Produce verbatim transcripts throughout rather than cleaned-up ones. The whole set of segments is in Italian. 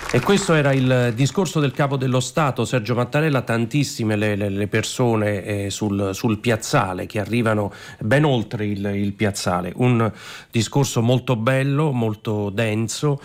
E questo era il discorso del Capo dello Stato, Sergio Mattarella. Tantissime le, le, le persone eh, sul, sul piazzale, che arrivano ben oltre il, il piazzale. Un discorso molto bello, molto denso,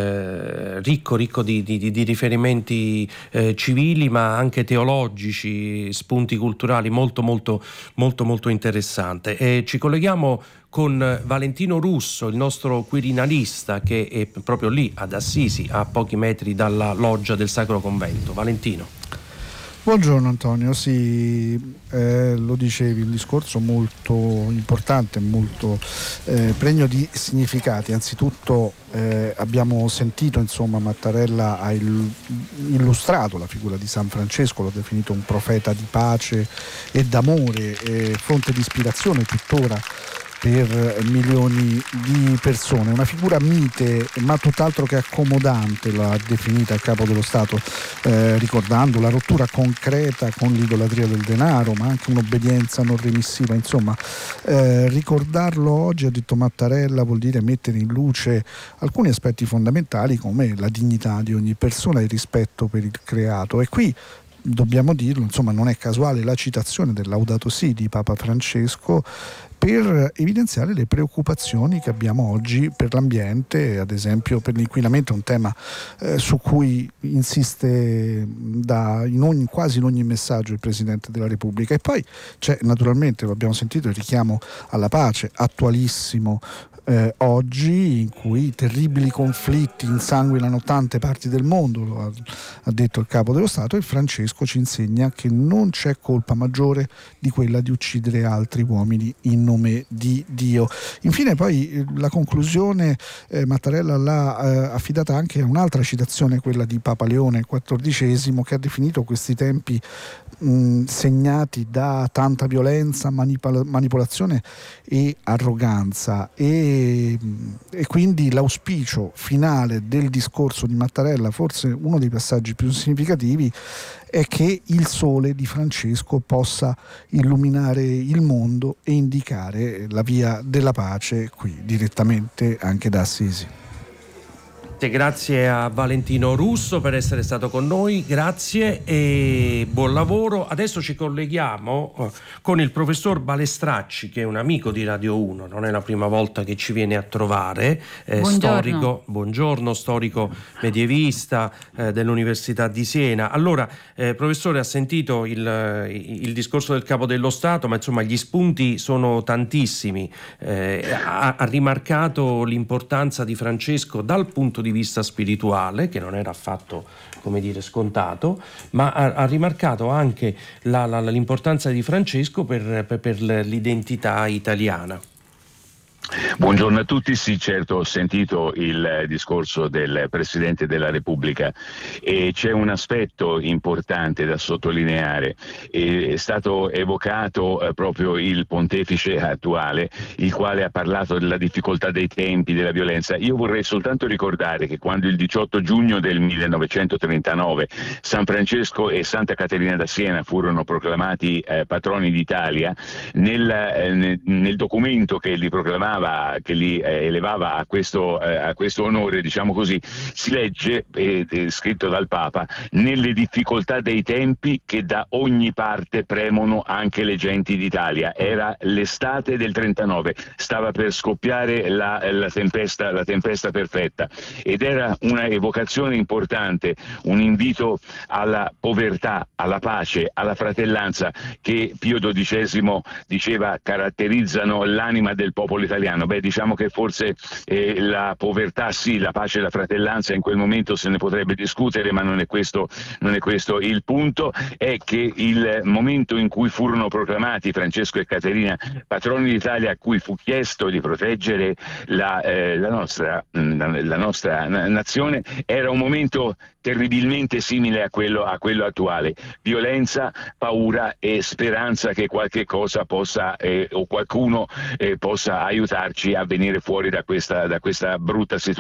eh, ricco, ricco di, di, di riferimenti eh, civili, ma anche teologici, spunti culturali, molto molto molto molto interessante. E ci colleghiamo con Valentino Russo, il nostro quirinalista, che è proprio lì ad Assisi, a pochi metri dalla loggia del Sacro Convento. Valentino. Buongiorno Antonio, sì, eh, lo dicevi, un discorso molto importante, molto eh, pregno di significati. Anzitutto eh, abbiamo sentito, insomma, Mattarella ha il, illustrato la figura di San Francesco, l'ha definito un profeta di pace e d'amore, eh, fonte di ispirazione tuttora per milioni di persone, una figura mite ma tutt'altro che accomodante, l'ha definita il Capo dello Stato, eh, ricordando la rottura concreta con l'idolatria del denaro, ma anche un'obbedienza non remissiva. Insomma, eh, ricordarlo oggi, ha detto Mattarella, vuol dire mettere in luce alcuni aspetti fondamentali come la dignità di ogni persona e il rispetto per il creato. E qui dobbiamo dirlo, insomma, non è casuale la citazione del Laudato Si di Papa Francesco per evidenziare le preoccupazioni che abbiamo oggi per l'ambiente, ad esempio per l'inquinamento, un tema eh, su cui insiste da, in ogni, quasi in ogni messaggio il Presidente della Repubblica. E poi c'è naturalmente, lo abbiamo sentito, il richiamo alla pace, attualissimo eh, oggi, in cui terribili conflitti insanguinano tante parti del mondo, lo ha, ha detto il Capo dello Stato, e Francesco ci insegna che non c'è colpa maggiore di quella di uccidere altri uomini in nome di Dio. Infine poi la conclusione, eh, Mattarella l'ha eh, affidata anche a un'altra citazione, quella di Papa Leone quattordicesimo, che ha definito questi tempi mh, segnati da tanta violenza, manipol- manipolazione e arroganza, e, e quindi l'auspicio finale del discorso di Mattarella, forse uno dei passaggi più significativi, è che il sole di Francesco possa illuminare il mondo e indicare la via della pace qui direttamente anche da Assisi. Grazie a Valentino Russo per essere stato con noi, grazie e buon lavoro. Adesso ci colleghiamo con il professor Balestracci, che è un amico di Radio uno, non è la prima volta che ci viene a trovare, eh, buongiorno. storico, buongiorno, storico medievista eh, dell'Università di Siena. Allora, eh, professore, ha sentito il, il discorso del Capo dello Stato, ma insomma gli spunti sono tantissimi. Eh, ha, ha rimarcato l'importanza di Francesco dal punto di di vista spirituale, che non era affatto, come dire, scontato, ma ha, ha rimarcato anche la, la, l'importanza di Francesco per, per, per l'identità italiana. Buongiorno a tutti, sì, certo, ho sentito il discorso del Presidente della Repubblica e c'è un aspetto importante da sottolineare. È stato evocato eh, proprio il pontefice attuale, il quale ha parlato della difficoltà dei tempi, della violenza. Io vorrei soltanto ricordare che quando il diciotto giugno del millenovecentotrentanove San Francesco e Santa Caterina da Siena furono proclamati eh, patroni d'Italia, nel, eh, nel, nel documento che li proclamava, che li eh, elevava a questo, eh, a questo onore, diciamo così, si legge, eh, eh, scritto dal Papa, nelle difficoltà dei tempi che da ogni parte premono anche le genti d'Italia. Era l'estate del trentanove, stava per scoppiare la, la, tempesta, la tempesta perfetta, ed era una evocazione importante, un invito alla povertà, alla pace, alla fratellanza, che Pio dodicesimo diceva caratterizzano l'anima del popolo italiano. Beh, diciamo che forse eh, la povertà sì, la pace e la fratellanza in quel momento se ne potrebbe discutere, ma non è questo, non è questo il punto. È che il momento in cui furono proclamati Francesco e Caterina patroni d'Italia, a cui fu chiesto di proteggere la, eh, la, nostra, la, la nostra nazione, era un momento terribilmente simile a quello, a quello attuale: violenza, paura e speranza che qualche cosa possa eh, o qualcuno eh, possa aiutarci a venire fuori da questa, da questa brutta situazione.